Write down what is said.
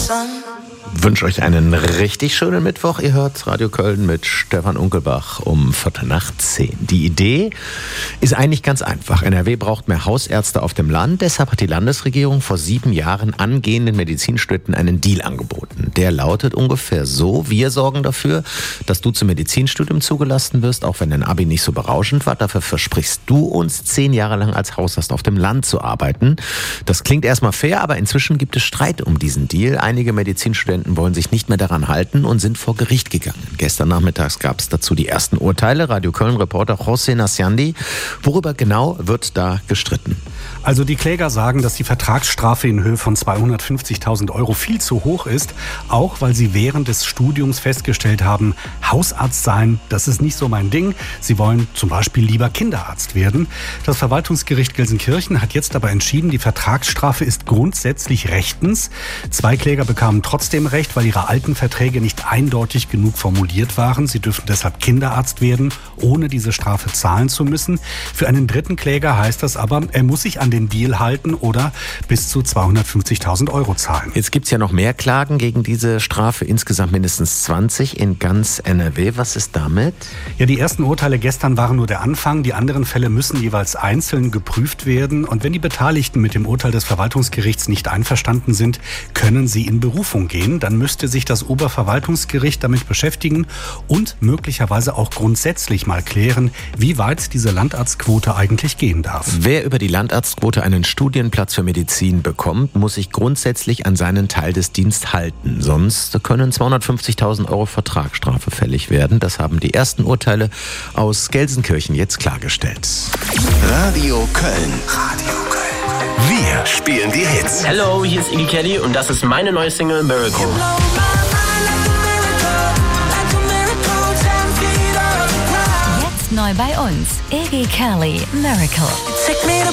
Wünsche euch einen richtig schönen Mittwoch. Ihr hört Radio Köln mit Stefan Unkelbach um 9:15. Die Idee ist eigentlich ganz einfach. NRW braucht mehr Hausärzte auf dem Land. Deshalb hat die Landesregierung vor 7 Jahren angehenden Medizinstudenten einen Deal angeboten. Der lautet ungefähr so: Wir sorgen dafür, dass du zum Medizinstudium zugelassen wirst, auch wenn dein Abi nicht so berauschend war. Dafür versprichst du uns 10 Jahre lang als Hausarzt auf dem Land zu arbeiten. Das klingt erstmal fair, aber inzwischen gibt es Streit um diesen Deal. Einige Medizinstudenten wollen sich nicht mehr daran halten und sind vor Gericht gegangen. Gestern nachmittags gab es dazu die ersten Urteile. Radio Köln-Reporter José Nasciandi. Worüber genau wird da gestritten? Also die Kläger sagen, dass die Vertragsstrafe in Höhe von 250.000 Euro viel zu hoch ist, auch weil sie während des Studiums festgestellt haben, Hausarzt sein, das ist nicht so mein Ding. Sie wollen zum Beispiel lieber Kinderarzt werden. Das Verwaltungsgericht Gelsenkirchen hat jetzt aber entschieden, die Vertragsstrafe ist grundsätzlich rechtens. 2 Kläger bekamen trotzdem Recht, weil ihre alten Verträge nicht eindeutig genug formuliert waren. Sie dürfen deshalb Kinderarzt werden, ohne diese Strafe zahlen zu müssen. Für einen dritten Kläger heißt das aber, er muss sich an den Deal halten oder bis zu 250.000 Euro zahlen. Jetzt gibt es ja noch mehr Klagen gegen diese Strafe, insgesamt mindestens 20 in ganz NRW. Was ist damit? Ja, die ersten Urteile gestern waren nur der Anfang. Die anderen Fälle müssen jeweils einzeln geprüft werden. Und wenn die Beteiligten mit dem Urteil des Verwaltungsgerichts nicht einverstanden sind, können sie in Berufung gehen. Dann müsste sich das Oberverwaltungsgericht damit beschäftigen und möglicherweise auch grundsätzlich mal klären, wie weit diese Landarztquote eigentlich gehen darf. Wer über die Landarztquote einen Studienplatz für Medizin bekommt, muss sich grundsätzlich an seinen Teil des Dienstes halten. Sonst können 250.000 Euro Vertragsstrafe fällig werden. Das haben die ersten Urteile aus Gelsenkirchen jetzt klargestellt. Radio Köln. Radio Köln. Wir spielen die Hits. Hello, hier ist Iggy Kelly und das ist meine neue Single Miracle. Jetzt neu bei uns, Iggy Kelly, Miracle. Take me to